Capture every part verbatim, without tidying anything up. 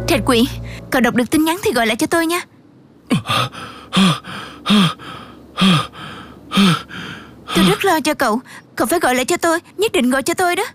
Trạch Quỷ, cậu đọc được tin nhắn thì gọi lại cho tôi nha. Tôi rất lo cho cậu. Cậu phải gọi lại cho tôi. Nhất định gọi cho tôi đó.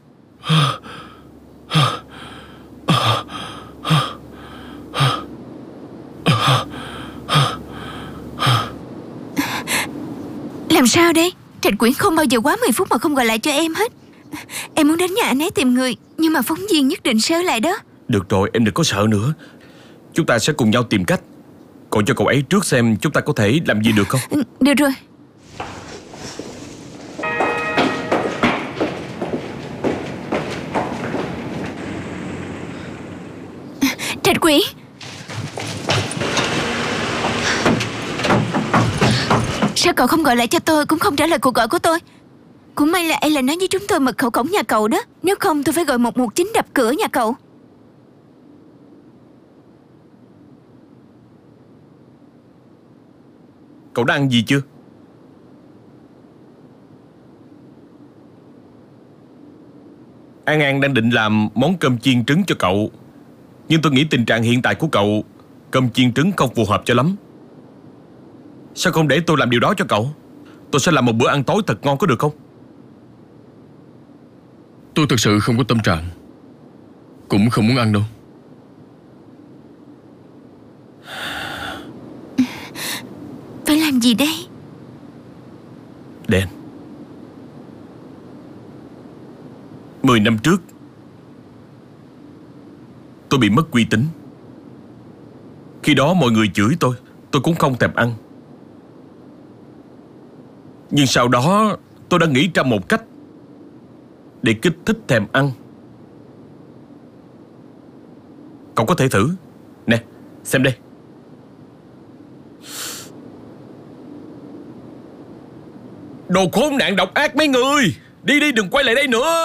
Làm sao đây? Trạch Quyển không bao giờ quá mười phút mà không gọi lại cho em hết. Em muốn đến nhà anh ấy tìm người, nhưng mà phóng viên nhất định sơ lại đó. Được rồi, em đừng có sợ nữa. Chúng ta sẽ cùng nhau tìm cách. Gọi cho cậu ấy trước xem chúng ta có thể làm gì được không. Được rồi. Trạch Quỷ, sao cậu không gọi lại cho tôi, cũng không trả lời cuộc gọi của tôi? Cũng may là Ellen nói với chúng tôi mật khẩu cổng nhà cậu đó. Nếu không tôi phải gọi một một chín đập cửa nhà cậu. Cậu đã ăn gì chưa? An An đang định làm món cơm chiên trứng cho cậu, nhưng tôi nghĩ tình trạng hiện tại của cậu, cơm chiên trứng không phù hợp cho lắm. Sao không để tôi làm điều đó cho cậu? Tôi sẽ làm một bữa ăn tối thật ngon, có được không? Tôi thực sự không có tâm trạng, cũng không muốn ăn đâu. Phải làm gì đây? Đen. Mười năm trước tôi bị mất uy tín. Khi đó mọi người chửi tôi, tôi cũng không thèm ăn. Nhưng sau đó tôi đã nghĩ ra một cách để kích thích thèm ăn. Cậu có thể thử. Nè, xem đây. Đồ khốn nạn độc ác mấy người! Đi đi, đừng quay lại đây nữa.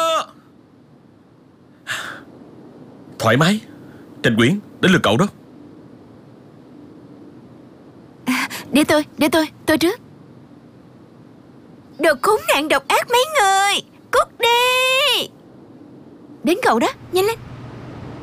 Thoải mái. Trạch Quyển, đến lượt cậu đó. À, để tôi, để tôi, tôi trước. Đồ khốn nạn độc ác mấy người, cút đi. Đến cậu đó, nhanh lên.